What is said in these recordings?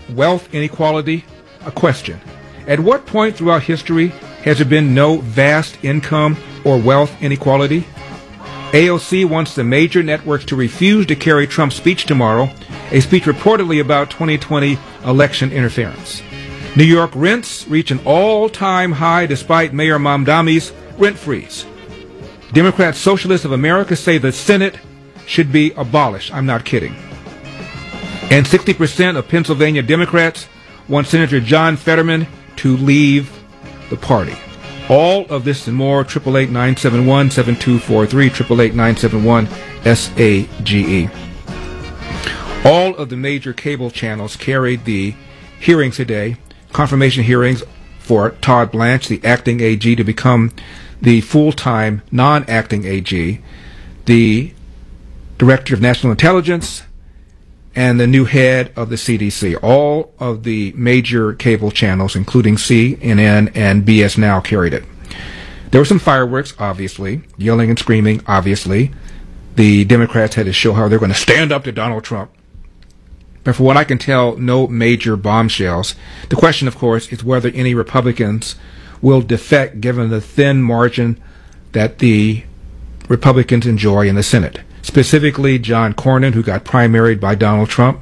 wealth inequality a question? At what point throughout history has there been no vast income or wealth inequality? AOC wants the major networks to refuse to carry Trump's speech tomorrow, a speech reportedly about 2020 election interference. New York rents reach an all-time high despite Mayor Mamdani's rent freeze. Democrat Socialists of America say the Senate should be abolished. I'm not kidding. And 60% of Pennsylvania Democrats want Senator John Fetterman to leave the party. All of this and more, 888-971-7243, 888-971-SAGE. All of the major cable channels carried the hearings today, confirmation hearings for Todd Blanche, the acting AG, to become the full-time non-acting AG, the Director of National Intelligence, and the new head of the CDC. All of the major cable channels, including CNN and BS Now, carried it. There were some fireworks, obviously, yelling and screaming, obviously. The Democrats had to show how they're going to stand up to Donald Trump. But for what I can tell, no major bombshells. The question, of course, is whether any Republicans will defect given the thin margin that the Republicans enjoy in the Senate. Specifically, John Cornyn, who got primaried by Donald Trump.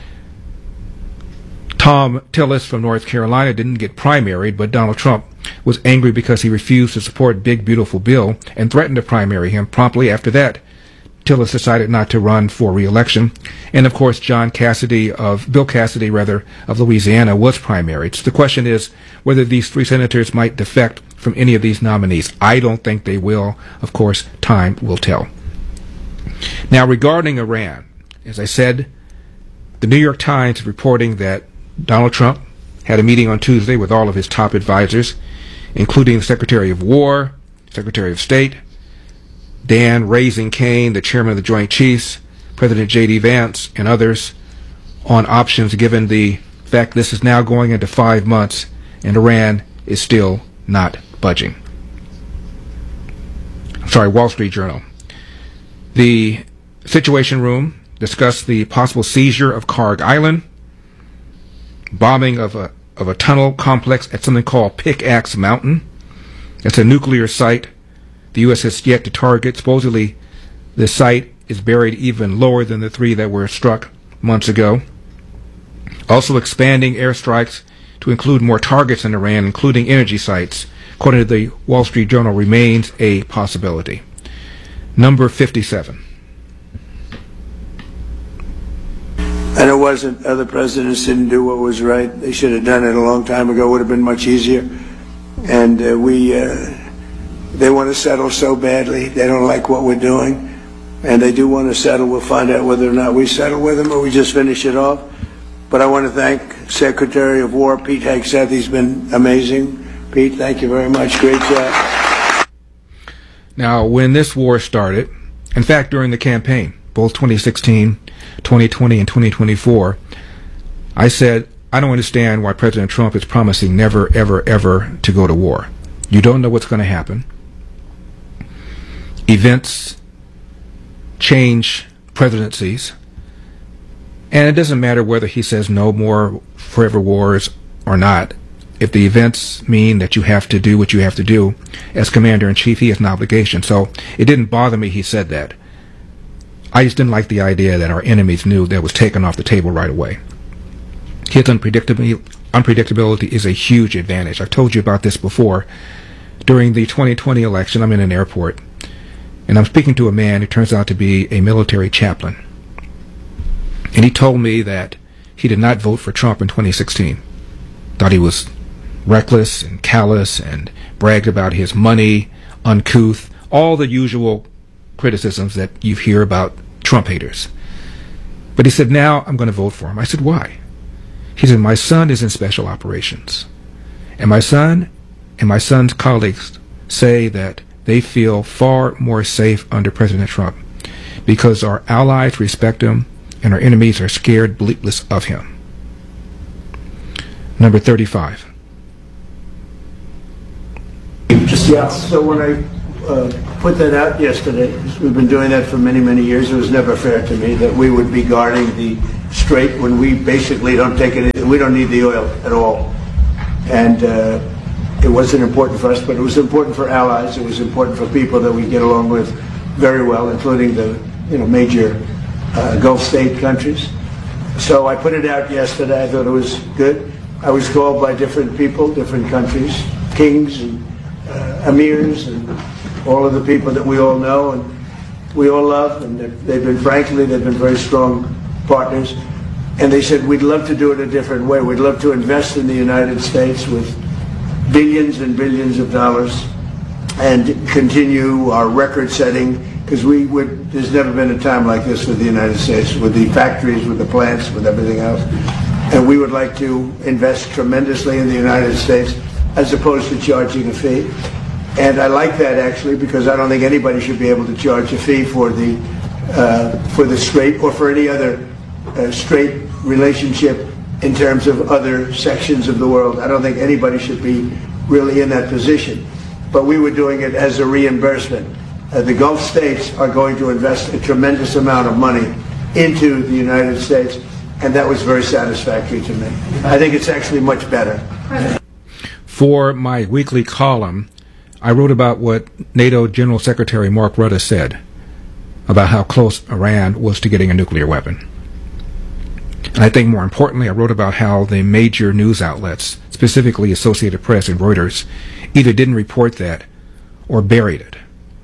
Tom Tillis from North Carolina didn't get primaried, but Donald Trump was angry because he refused to support Big Beautiful Bill and threatened to primary him. Promptly after that, Tillis decided not to run for re-election. And of course, Bill Cassidy, of Louisiana was primaried. So the question is whether these three senators might defect from any of these nominees. I don't think they will. Of course, time will tell. Now, regarding Iran, as I said, the New York Times is reporting that Donald Trump had a meeting on Tuesday with all of his top advisors, including the Secretary of War, Secretary of State, Dan Raising Kane, the chairman of the Joint Chiefs, President J.D. Vance, and others, on options given the fact this is now going into 5 months and Iran is still not budging. Wall Street Journal. The Situation Room discussed the possible seizure of Karg Island, bombing of a tunnel complex at something called Pickaxe Mountain. It's a nuclear site the U.S. has yet to target. Supposedly, the site is buried even lower than the three that were struck months ago. Also expanding airstrikes to include more targets in Iran, including energy sites, according to the Wall Street Journal, remains a possibility. Number 57. And it wasn't, other presidents didn't do what was right. They should have done it a long time ago. It would have been much easier. And they want to settle so badly. They don't like what we're doing. And they do want to settle. We'll find out whether or not we settle with them or we just finish it off. But I want to thank Secretary of War Pete Hegseth. He's been amazing. Pete, thank you very much. Great job. Now, when this war started, in fact, during the campaign, both 2016, 2020, and 2024, I said, I don't understand why President Trump is promising never, ever, ever to go to war. You don't know what's going to happen. Events change presidencies. And it doesn't matter whether he says no more forever wars or not. If the events mean that you have to do what you have to do, as Commander-in-Chief, he has an obligation. So it didn't bother me he said that. I just didn't like the idea that our enemies knew that was taken off the table right away. His unpredictability is a huge advantage. I've told you about this before. During the 2020 election, I'm in an airport, and I'm speaking to a man who turns out to be a military chaplain. And he told me that he did not vote for Trump in 2016. Thought he was reckless and callous and bragged about his money, uncouth, all the usual criticisms that you hear about Trump haters. But he said, now I'm going to vote for him. I said, why? He said, my son is in special operations. And my son and my son's colleagues say that they feel far more safe under President Trump because our allies respect him and our enemies are scared bleepless of him. Number 35. Yeah, so when I put that out yesterday, we've been doing that for many, many years. It was never fair to me that we would be guarding the strait when we basically don't take it. We don't need the oil at all, and it wasn't important for us, but it was important for allies. It was important for people that we get along with very well, including the major Gulf state countries. So I put it out yesterday. I thought it was good. I was called by different people, different countries, kings and emirs, and all of the people that we all know and we all love, and they've been very strong partners. And they said, we'd love to do it a different way. We'd love to invest in the United States with billions and billions of dollars and continue our record setting, because there's never been a time like this with the United States, with the factories, with the plants, with everything else. And we would like to invest tremendously in the United States as opposed to charging a fee. And I like that, actually, because I don't think anybody should be able to charge a fee for the strait or for any other straight relationship in terms of other sections of the world. I don't think anybody should be really in that position. But we were doing it as a reimbursement. The Gulf states are going to invest a tremendous amount of money into the United States, and that was very satisfactory to me. I think it's actually much better. For my weekly column, I wrote about what NATO General Secretary Mark Rutte said about how close Iran was to getting a nuclear weapon. And I think more importantly, I wrote about how the major news outlets, specifically Associated Press and Reuters, either didn't report that or buried it.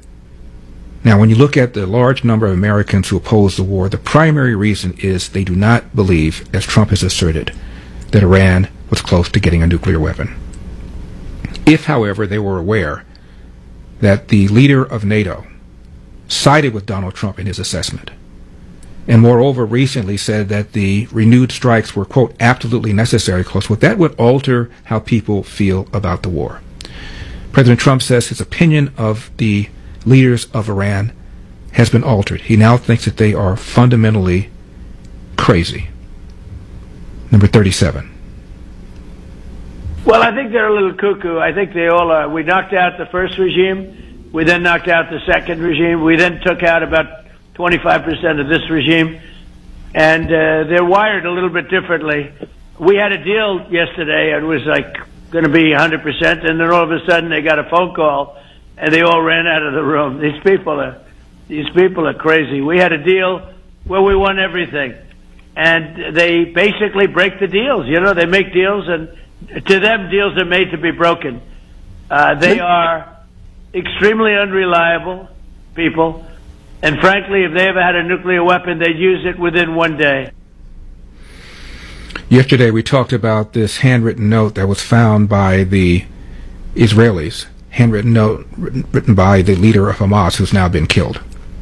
Now, when you look at the large number of Americans who oppose the war, the primary reason is they do not believe, as Trump has asserted, that Iran was close to getting a nuclear weapon. If, however, they were aware that the leader of NATO sided with Donald Trump in his assessment, and moreover recently said that the renewed strikes were, quote, absolutely necessary, close quote, that would alter how people feel about the war. President Trump says his opinion of the leaders of Iran has been altered. He now thinks that they are fundamentally crazy. Number 37. Well, I think they're a little cuckoo. I think they all are. We knocked out the first regime. We then knocked out the second regime. We then took out about 25% of this regime. And they're wired a little bit differently. We had a deal yesterday. It was like going to be 100%. And then all of a sudden they got a phone call and they all ran out of the room. These people are crazy. We had a deal where we won everything. And they basically break the deals. You know, they make deals, and to them, deals are made to be broken. They are extremely unreliable people. And frankly, if they ever had a nuclear weapon, they'd use it within one day. Yesterday, we talked about this handwritten note that was found by the Israelis, handwritten note written by the leader of Hamas, who's now been killed.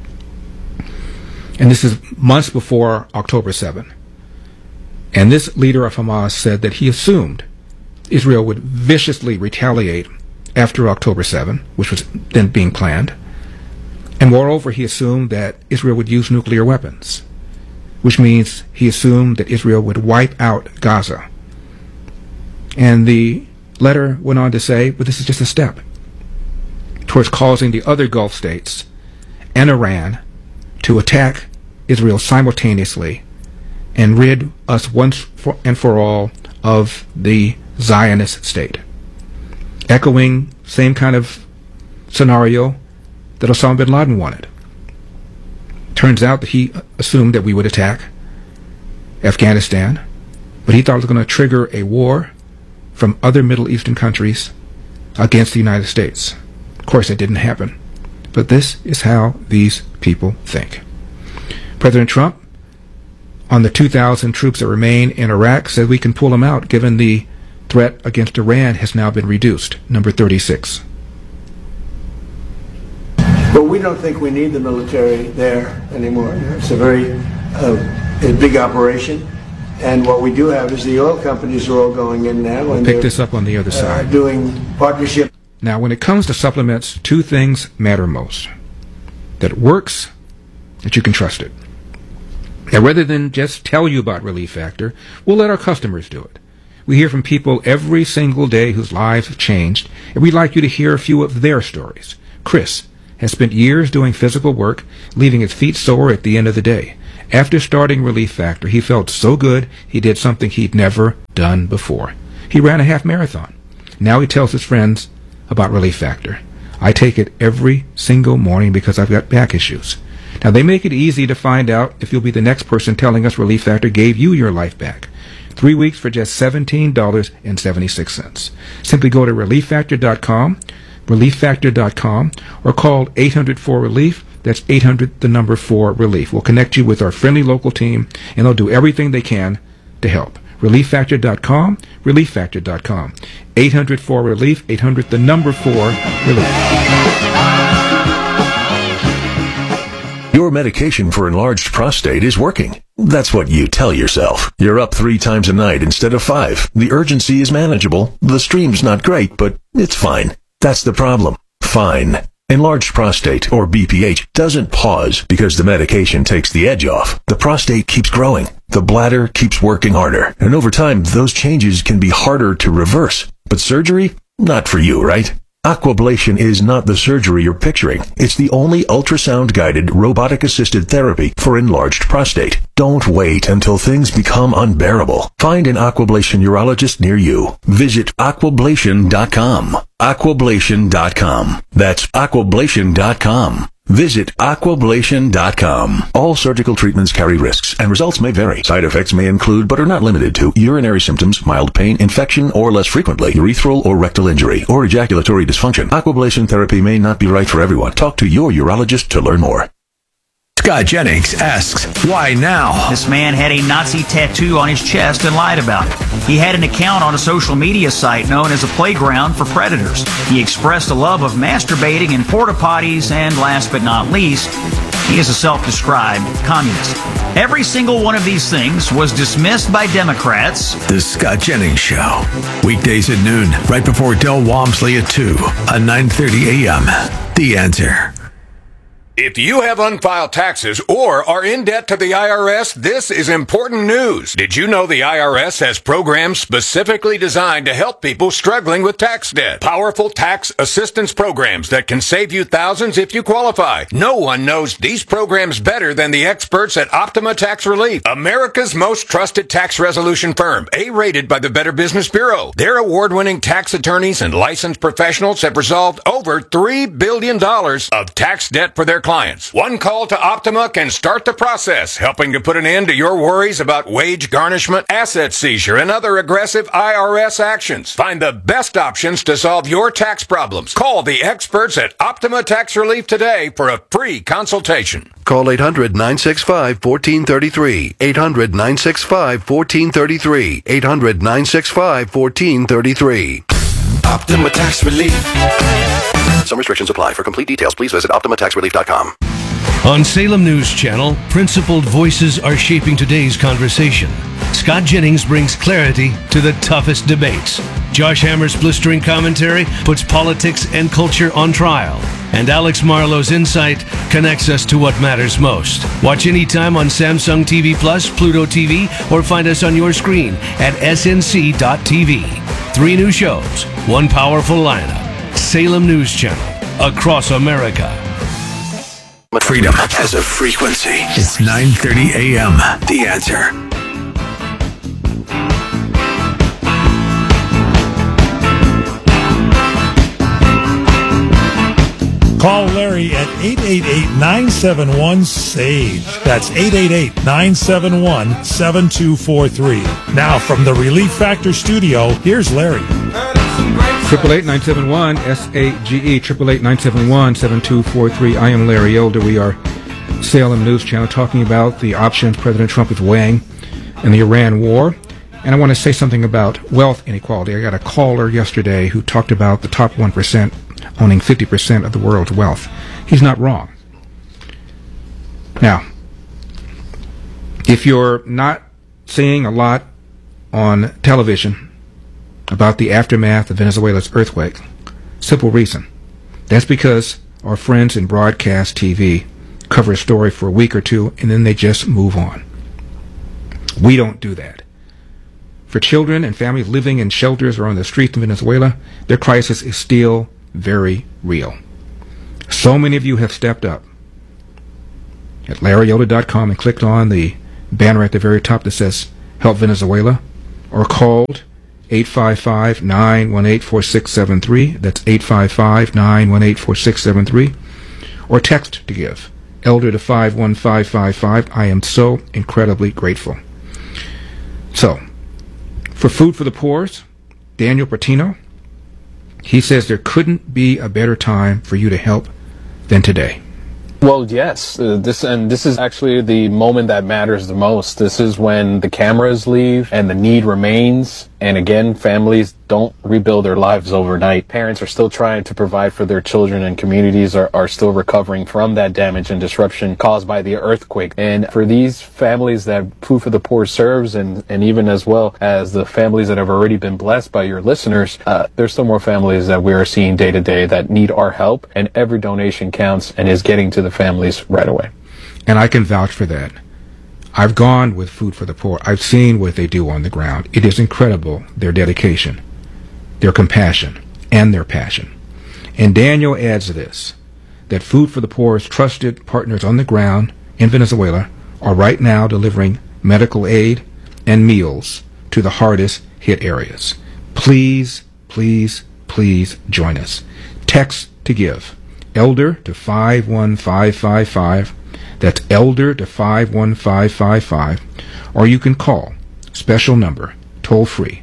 And this is months before October 7. And this leader of Hamas said that he assumed Israel would viciously retaliate after October 7, which was then being planned. And moreover, he assumed that Israel would use nuclear weapons, which means he assumed that Israel would wipe out Gaza. And the letter went on to say, but this is just a step towards causing the other Gulf states and Iran to attack Israel simultaneously and rid us once and for all of the Zionist state. Echoing same kind of scenario that Osama bin Laden wanted. Turns out that he assumed that we would attack Afghanistan, but he thought it was going to trigger a war from other Middle Eastern countries against the United States. Of course, it didn't happen. But this is how these people think. President Trump, on the 2,000 troops that remain in Iraq, said we can pull them out given the threat against Iran has now been reduced. Number 36. But we don't think we need the military there anymore. It's a very a big operation. And what we do have is the oil companies are all going in now. We'll pick this up on the other side. Doing partnership. Now, when it comes to supplements, two things matter most. That it works, that you can trust it. Now, rather than just tell you about Relief Factor, we'll let our customers do it. We hear from people every single day whose lives have changed, and we'd like you to hear a few of their stories. Chris has spent years doing physical work, leaving his feet sore at the end of the day. After starting Relief Factor, he felt so good he did something he'd never done before. He ran a half marathon. Now he tells his friends about Relief Factor. I take it every single morning because I've got back issues. Now, they make it easy to find out if you'll be the next person telling us Relief Factor gave you your life back. 3 weeks for just $17.76. Simply go to relieffactor.com, relieffactor.com, or call 800-4-RELIEF. That's 800-4-RELIEF. We'll connect you with our friendly local team, and they'll do everything they can to help. relieffactor.com, relieffactor.com. 800-4-RELIEF, 800-4-RELIEF. Your medication for enlarged prostate is working. That's what you tell yourself. You're up 3 times a night instead of 5. The urgency is manageable. The stream's not great, but it's fine. That's the problem. Fine. Enlarged prostate, or BPH, doesn't pause because the medication takes the edge off. The prostate keeps growing. The bladder keeps working harder. And over time, those changes can be harder to reverse. But surgery? Not for you, right? Aquablation is not the surgery you're picturing. It's the only ultrasound-guided, robotic-assisted therapy for enlarged prostate. Don't wait until things become unbearable. Find an Aquablation urologist near you. Visit aquablation.com. Aquablation.com. That's aquablation.com. Visit aquablation.com. All surgical treatments carry risks, and results may vary. Side effects may include, but are not limited to, urinary symptoms, mild pain, infection, or less frequently, urethral or rectal injury, or ejaculatory dysfunction. Aquablation therapy may not be right for everyone. Talk to your urologist to learn more. Scott Jennings asks, why now? This man had a Nazi tattoo on his chest and lied about it. He had an account on a social media site known as a playground for predators. He expressed a love of masturbating in porta potties, and last but not least, he is a self-described communist. Every single one of these things was dismissed by Democrats. The Scott Jennings Show. Weekdays at noon, right before Del Walmsley at 2 on 9:30 a.m. The Answer. If you have unfiled taxes or are in debt to the IRS, this is important news. Did you know the IRS has programs specifically designed to help people struggling with tax debt? Powerful tax assistance programs that can save you thousands if you qualify. No one knows these programs better than the experts at Optima Tax Relief, America's most trusted tax resolution firm, A-rated by the Better Business Bureau. Their award-winning tax attorneys and licensed professionals have resolved over $3 billion of tax debt for their clients. One call to Optima can start the process, helping to put an end to your worries about wage garnishment, asset seizure, and other aggressive IRS actions. Find the best options to solve your tax problems. Call the experts at Optima Tax Relief today for a free consultation. Call 800-965-1433. 800-965-1433. 800-965-1433. Optima Tax Relief. Some restrictions apply. For complete details, please visit OptimaTaxRelief.com. On Salem News Channel, principled voices are shaping today's conversation. Scott Jennings brings clarity to the toughest debates. Josh Hammer's blistering commentary puts politics and culture on trial. And Alex Marlowe's insight connects us to what matters most. Watch anytime on Samsung TV Plus, Pluto TV, or find us on your screen at snc.tv. 3 new shows, 1 powerful lineup. Salem News Channel, across America. Freedom has a frequency. It's 9:30 a.m. The Answer. Call Larry at 888-971-SAVE. That's 888-971-7243. Now from the Relief Factor studio, here's Larry. 888-971-SAGE, 888-971-7243. I am Larry Elder. We are Salem News Channel talking about the options President Trump is weighing in the Iran war. And I want to say something about wealth inequality. I got a caller yesterday who talked about the top 1% owning 50% of the world's wealth. He's not wrong. Now, if you're not seeing a lot on television about the aftermath of Venezuela's earthquake, simple reason. That's because our friends in broadcast TV cover a story for a week or two and then they just move on. We don't do that. For children and families living in shelters or on the streets in Venezuela, their crisis is still very real. So many of you have stepped up. at LarryElder.com and clicked on the banner at the very top that says Help Venezuela, or called 855-918-4673. That's 855-918-4673. Or text to give, Elder to 51555. I am so incredibly grateful. So, for Food for the Poor's, Daniel Bertino, he says there couldn't be a better time for you to help than today. Well, yes. This is actually the moment that matters the most. This is when the cameras leave and the need remains. And again, families don't rebuild their lives overnight. Parents are still trying to provide for their children, and communities are still recovering from that damage and disruption caused by the earthquake. And for these families that Food for the Poor serves, and even as well as the families that have already been blessed by your listeners, there's still more families that we are seeing day to day that need our help, and every donation counts and is getting to the families right away. And I can vouch for that. I've gone with Food for the Poor. I've seen what they do on the ground. It is incredible, their dedication, their compassion, and their passion. And Daniel adds this, that Food for the Poor's trusted partners on the ground in Venezuela are right now delivering medical aid and meals to the hardest hit areas. Please, please, please join us. Text to give, Elder to 51555. That's Elder to 51555. Or you can call, special number, toll free,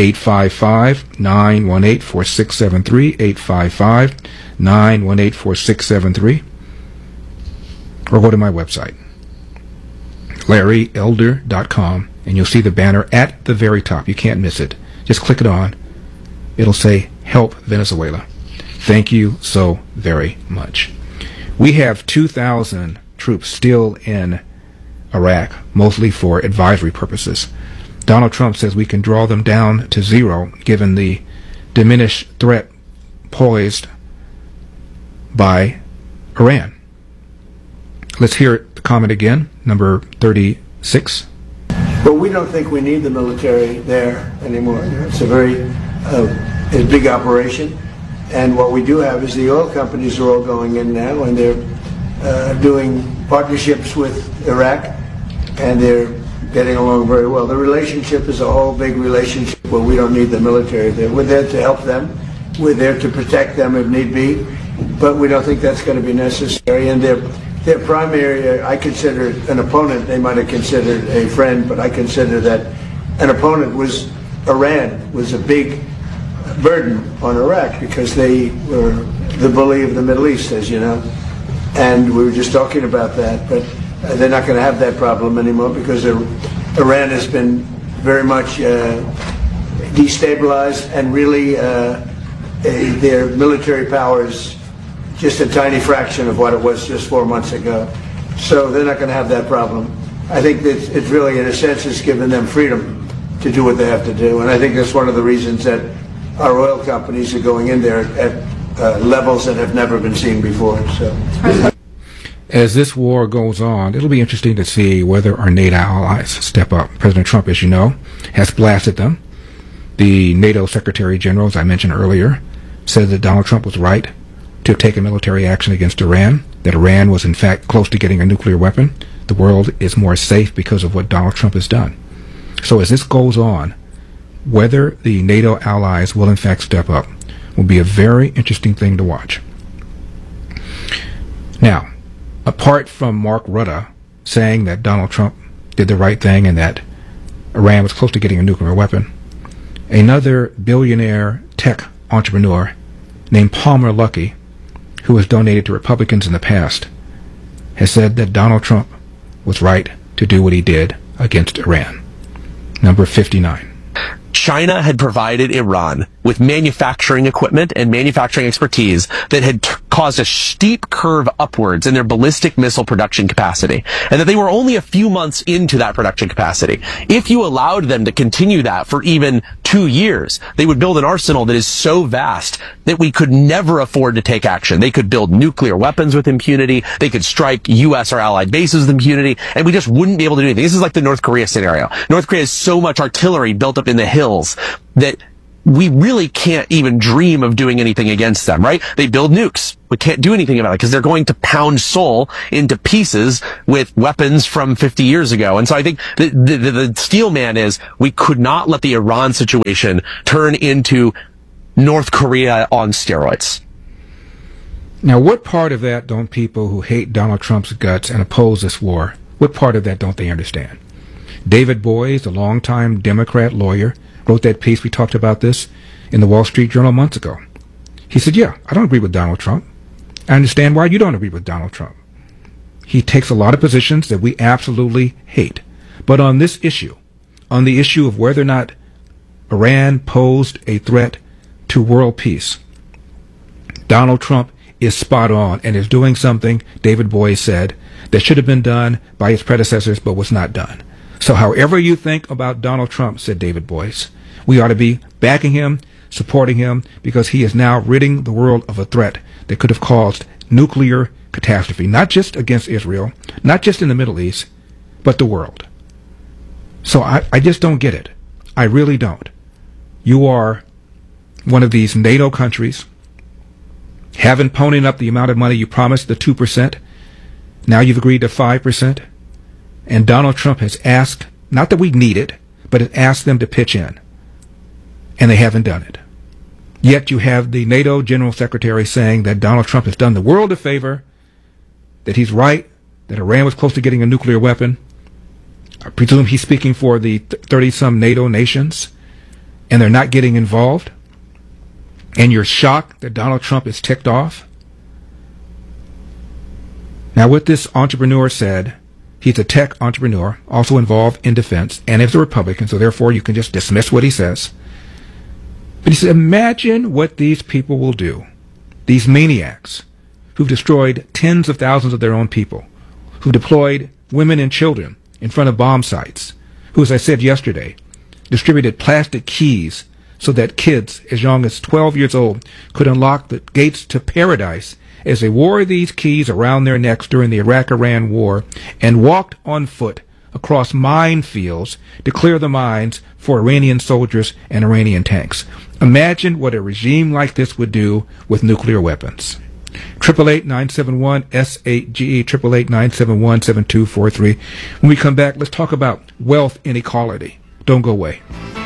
855-918-4673, 855-918-4673. Or go to my website, LarryElder.com, and you'll see the banner at the very top. You can't miss it. Just click it on. It'll say Help Venezuela. Thank you so very much. We have 2,000 troops still in Iraq, mostly for advisory purposes. Donald Trump says we can draw them down to zero given the diminished threat posed by Iran. Let's hear the comment again, number 36. But we don't think we need the military there anymore. It's a very big operation. And what we do have is the oil companies are all going in now, and they're doing partnerships with Iraq, and they're getting along very well. The relationship is a whole big relationship where we don't need the military there. We're there to help them. We're there to protect them if need be, but we don't think that's going to be necessary. And their primary, I consider an opponent. They might have considered a friend, but I consider that an opponent was Iran, was a big burden on Iraq because they were the bully of the Middle East, as you know. And we were just talking about that, but they're not going to have that problem anymore because Iran has been very much destabilized, and really their military power is just a tiny fraction of what it was just 4 months ago. So they're not going to have that problem. I think that it's really, in a sense, it's given them freedom to do what they have to do. And I think that's one of the reasons that our oil companies are going in there at levels that have never been seen before. So, as this war goes on, it'll be interesting to see whether our NATO allies step up. President Trump, as you know, has blasted them. The NATO Secretary General, as I mentioned earlier, said that Donald Trump was right to have taken military action against Iran, that Iran was in fact close to getting a nuclear weapon. The world is more safe because of what Donald Trump has done. So as this goes on, whether the NATO allies will in fact step up will be a very interesting thing to watch. Now, apart from Mark Rutte saying that Donald Trump did the right thing and that Iran was close to getting a nuclear weapon, another billionaire tech entrepreneur named Palmer Luckey, who has donated to Republicans in the past, has said that Donald Trump was right to do what he did against Iran. Number 59. China had provided Iran with manufacturing equipment and manufacturing expertise that had caused a steep curve upwards in their ballistic missile production capacity, and that they were only a few months into that production capacity. If you allowed them to continue that for even 2 years, they would build an arsenal that is so vast that we could never afford to take action. They could build nuclear weapons with impunity, they could strike U.S. or allied bases with impunity, and we just wouldn't be able to do anything. This is like the North Korea scenario. North Korea has so much artillery built up in the hills that we really can't even dream of doing anything against them, right? They build nukes. We can't do anything about it because they're going to pound Seoul into pieces with weapons from 50 years ago. And so I think the steel man is we could not let the Iran situation turn into North Korea on steroids. Now, what part of that don't people who hate Donald Trump's guts and oppose this war, what part of that don't they understand? David Boies, a longtime Democrat lawyer, wrote that piece, we talked about this, in the Wall Street Journal months ago. He said, yeah, I don't agree with Donald Trump. I understand why you don't agree with Donald Trump. He takes a lot of positions that we absolutely hate. But on this issue, on the issue of whether or not Iran posed a threat to world peace, Donald Trump is spot on and is doing something, David Boies said, that should have been done by his predecessors but was not done. So however you think about Donald Trump, said David Boies, we ought to be backing him, supporting him, because he is now ridding the world of a threat that could have caused nuclear catastrophe, not just against Israel, not just in the Middle East, but the world. So I just don't get it. I really don't. You are one of these NATO countries, haven't ponied up the amount of money you promised, the 2%. Now you've agreed to 5%. And Donald Trump has asked, not that we need it, but has asked them to pitch in. And they haven't done it. Yet you have the NATO General Secretary saying that Donald Trump has done the world a favor, that he's right, that Iran was close to getting a nuclear weapon. I presume he's speaking for the 30-some NATO nations, and they're not getting involved. And you're shocked that Donald Trump is ticked off. Now, what this entrepreneur said, he's a tech entrepreneur, also involved in defense, and is a Republican, so therefore you can just dismiss what he says. But he said, imagine what these people will do, these maniacs who've destroyed tens of thousands of their own people, who deployed women and children in front of bomb sites, who, as I said yesterday, distributed plastic keys so that kids as young as 12 years old could unlock the gates to paradise as they wore these keys around their necks during the Iraq-Iran war and walked on foot across minefields to clear the mines for Iranian soldiers and Iranian tanks. Imagine what a regime like this would do with nuclear weapons. 888-971-SAGE, 888-971-7243. When we come back, let's talk about wealth inequality. Don't go away.